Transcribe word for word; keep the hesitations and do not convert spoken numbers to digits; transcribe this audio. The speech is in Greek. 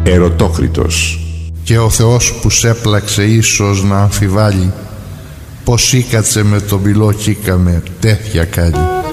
Ερωτόκριτος. Και ο Θεός που σ' έπλαξε ίσως να αμφιβάλλει, πως ήκατσε με τον πυλό κι ήκαμε τέτοια κάλλη.